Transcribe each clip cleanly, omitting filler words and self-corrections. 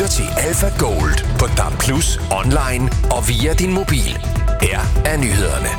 til Alpha Gold på DAB+, online og via din mobil. Her er nyhederne.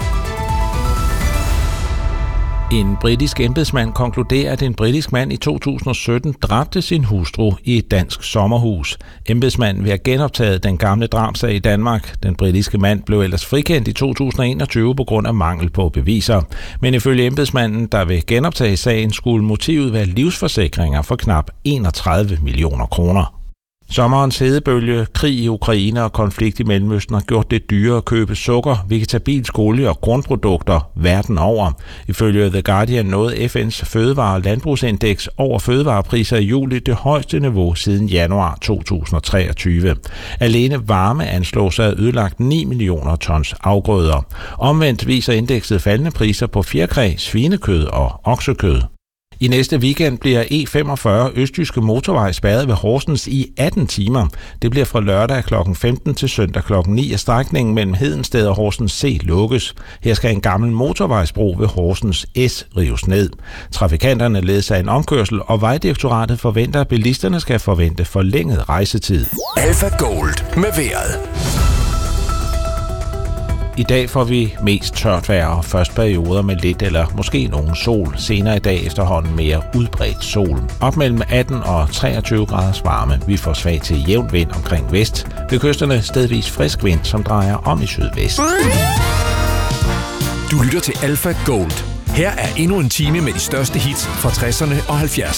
En britisk embedsmand konkluderer, at en britisk mand i 2017 dræbte sin hustru i et dansk sommerhus. Embedsmanden vil have genoptaget den gamle drabsag i Danmark. Den britiske mand blev ellers frikendt i 2021 på grund af mangel på beviser. Men ifølge embedsmanden, der vil genoptage sagen, skulle motivet være livsforsikringer for knap 31 millioner kroner. Sommerens hedebølge, krig i Ukraine og konflikt i Mellemøsten har gjort det dyrere at købe sukker, vegetabilsk olie og grundprodukter verden over. Ifølge The Guardian nåede FN's fødevare- og landbrugsindeks over fødevarepriser i juli det højeste niveau siden januar 2023. Alene varme anslås at ødelagt 9 millioner tons afgrøder. Omvendt viser indekset faldende priser på fjerkræ, svinekød og oksekød. I næste weekend bliver E45 Østjyske Motorvej spærret ved Horsens i 18 timer. Det bliver fra lørdag kl. 15 til søndag kl. 9, at strækningen mellem Hedensted og Horsens C lukkes. Her skal en gammel motorvejsbro ved Horsens S rives ned. Trafikanterne ledes af en omkørsel, og Vejdirektoratet forventer, at bilisterne skal forvente forlænget rejsetid. Alpha Gold med vejret. I dag får vi mest tørt vejr og først perioder med lidt eller måske nogen sol. Senere i dag efterhånden mere udbredt sol. Op mellem 18 og 23 graders varme. Vi får svag til jævn vind omkring vest. Ved kysterne stedvis frisk vind, som drejer om i sydvest. Du lytter til Alpha Gold. Her er endnu en time med de største hits fra 60'erne og 70'erne.